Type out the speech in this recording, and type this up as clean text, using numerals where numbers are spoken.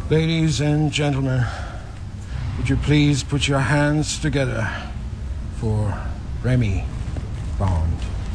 Ladies and gentlemen, would you please put your hands together for Remy Bond?